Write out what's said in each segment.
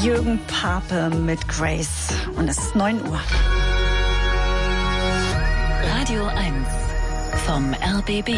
Jürgen Pape mit Grace. Und es ist 9 Uhr. Radio 1 vom RBB.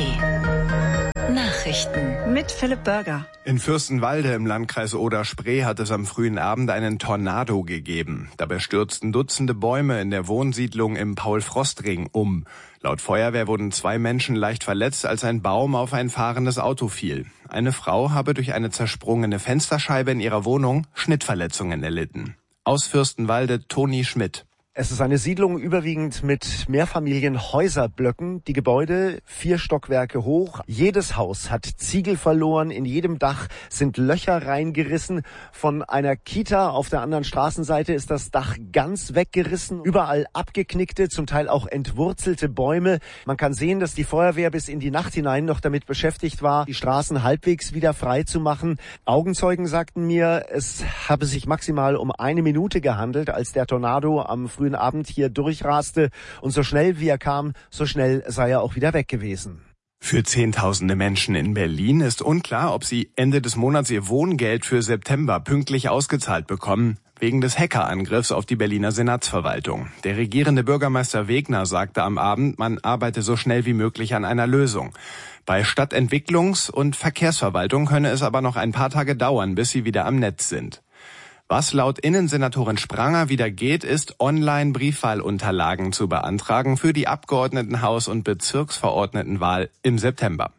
Nachrichten mit Philipp Börger. In Fürstenwalde im Landkreis Oder-Spree hat es am frühen Abend einen Tornado gegeben. Dabei stürzten Dutzende Bäume in der Wohnsiedlung im Paul-Frost-Ring um. Laut Feuerwehr wurden 2 Menschen leicht verletzt, als ein Baum auf ein fahrendes Auto fiel. Eine Frau habe durch eine zersprungene Fensterscheibe in ihrer Wohnung Schnittverletzungen erlitten. Aus Fürstenwalde Toni Schmidt. Es ist eine Siedlung überwiegend mit Mehrfamilienhäuserblöcken. Die Gebäude 4 Stockwerke hoch. Jedes Haus hat Ziegel verloren. In jedem Dach sind Löcher reingerissen. Von einer Kita auf der anderen Straßenseite ist das Dach ganz weggerissen. Überall abgeknickte, zum Teil auch entwurzelte Bäume. Man kann sehen, dass die Feuerwehr bis in die Nacht hinein noch damit beschäftigt war, die Straßen halbwegs wieder frei zu machen. Augenzeugen sagten mir, es habe sich maximal um 1 Minute gehandelt, als der Tornado am frühen Abend hier durchraste, und so schnell wie er kam, so schnell sei er auch wieder weg gewesen. Für Zehntausende Menschen in Berlin ist unklar, ob sie Ende des Monats ihr Wohngeld für September pünktlich ausgezahlt bekommen, wegen des Hackerangriffs auf die Berliner Senatsverwaltung. Der regierende Bürgermeister Wegner sagte am Abend, man arbeite so schnell wie möglich an einer Lösung. Bei Stadtentwicklungs- und Verkehrsverwaltung könne es aber noch ein paar Tage dauern, bis sie wieder am Netz sind. Was laut Innensenatorin Spranger wieder geht, ist, Online-Briefwahlunterlagen zu beantragen für die Abgeordnetenhaus- und Bezirksverordnetenwahl im September.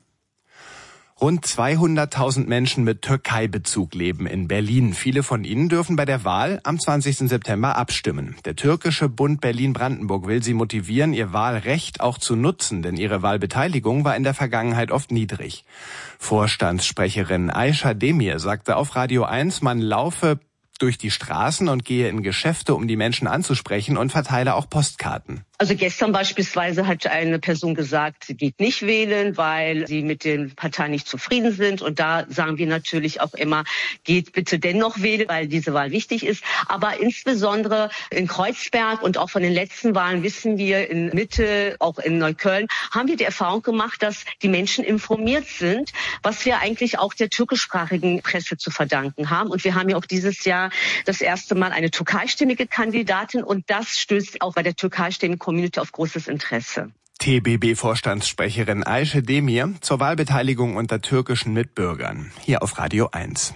Rund 200.000 Menschen mit Türkei-Bezug leben in Berlin. Viele von ihnen dürfen bei der Wahl am 20. September abstimmen. Der türkische Bund Berlin-Brandenburg will sie motivieren, ihr Wahlrecht auch zu nutzen, denn ihre Wahlbeteiligung war in der Vergangenheit oft niedrig. Vorstandssprecherin Ayşe Demir sagte auf Radio 1, man laufe durch die Straßen und gehe in Geschäfte, um die Menschen anzusprechen, und verteile auch Postkarten. Also gestern beispielsweise hat eine Person gesagt, sie geht nicht wählen, weil sie mit den Parteien nicht zufrieden sind. Und da sagen wir natürlich auch immer, geht bitte dennoch wählen, weil diese Wahl wichtig ist. Aber insbesondere in Kreuzberg und auch von den letzten Wahlen wissen wir, in Mitte, auch in Neukölln, haben wir die Erfahrung gemacht, dass die Menschen informiert sind, was wir eigentlich auch der türkischsprachigen Presse zu verdanken haben. Und wir haben ja auch dieses Jahr das erste Mal eine türkeistämmige Kandidatin, und das stößt auch bei der türkeisstämmigen Community auf großes Interesse. TBB-Vorstandssprecherin Ayşe Demir zur Wahlbeteiligung unter türkischen Mitbürgern. Hier auf Radio 1.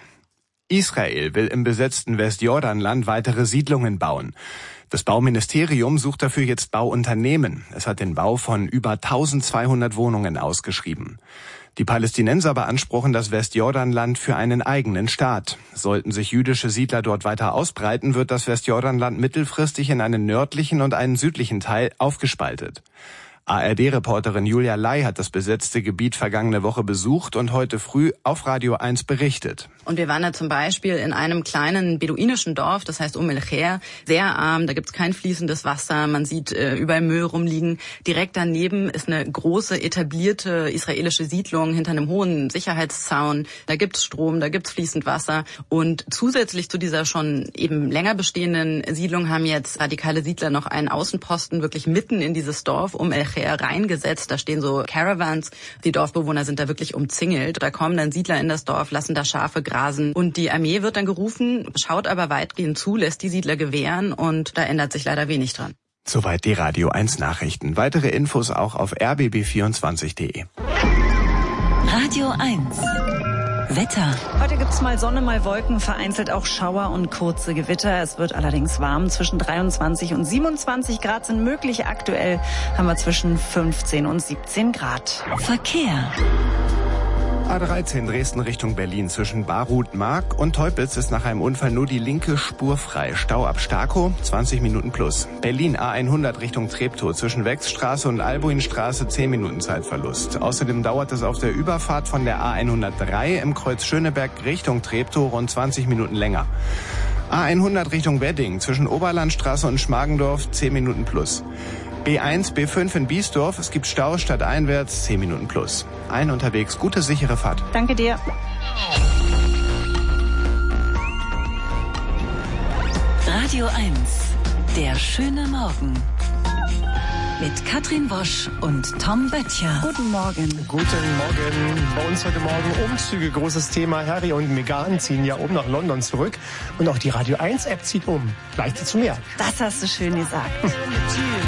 Israel will im besetzten Westjordanland weitere Siedlungen bauen. Das Bauministerium sucht dafür jetzt Bauunternehmen. Es hat den Bau von über 1200 Wohnungen ausgeschrieben. Die Palästinenser beanspruchen das Westjordanland für einen eigenen Staat. Sollten sich jüdische Siedler dort weiter ausbreiten, wird das Westjordanland mittelfristig in einen nördlichen und einen südlichen Teil aufgespaltet. ARD-Reporterin Julia Lai hat das besetzte Gebiet vergangene Woche besucht und heute früh auf Radio 1 berichtet. Und wir waren da zum Beispiel in einem kleinen beduinischen Dorf, das heißt El-Kher, sehr arm, da gibt's kein fließendes Wasser, man sieht überall Müll rumliegen. Direkt daneben ist eine große etablierte israelische Siedlung hinter einem hohen Sicherheitszaun. Da gibt's Strom, da gibt's fließend Wasser. Und zusätzlich zu dieser schon eben länger bestehenden Siedlung haben jetzt radikale Siedler noch einen Außenposten wirklich mitten in dieses Dorf El-Kher reingesetzt. Da stehen so Caravans. Die Dorfbewohner sind da wirklich umzingelt. Da kommen dann Siedler in das Dorf, lassen da Schafe grasen. Und die Armee wird dann gerufen, schaut aber weitgehend zu, lässt die Siedler gewähren, und da ändert sich leider wenig dran. Soweit die Radio 1 Nachrichten. Weitere Infos auch auf rbb24.de. Radio 1 Wetter. Heute gibt's mal Sonne, mal Wolken, vereinzelt auch Schauer und kurze Gewitter. Es wird allerdings warm. Zwischen 23 und 27 Grad sind möglich. Aktuell haben wir zwischen 15 und 17 Grad. Verkehr. A13 Dresden Richtung Berlin zwischen Baruth-Mark und Teupitz ist nach einem Unfall nur die linke Spur frei. Stau ab Starkow, 20 Minuten plus. Berlin A100 Richtung Treptow zwischen Wechsstraße und Albuinstraße 10 Minuten Zeitverlust. Außerdem dauert es auf der Überfahrt von der A103 im Kreuz Schöneberg Richtung Treptow rund 20 Minuten länger. A100 Richtung Wedding zwischen Oberlandstraße und Schmargendorf 10 Minuten plus. B1, B5 in Biesdorf, es gibt Stau stadteinwärts 10 Minuten plus. Ein unterwegs, gute, sichere Fahrt. Danke dir. Radio 1, der schöne Morgen. Mit Katrin Wosch und Tom Böttcher. Guten Morgen. Guten Morgen. Bei uns heute Morgen Umzüge. Großes Thema. Harry und Meghan ziehen ja nach London zurück. Und auch die Radio 1 App zieht um. Gleich dazu mehr. Das hast du schön gesagt.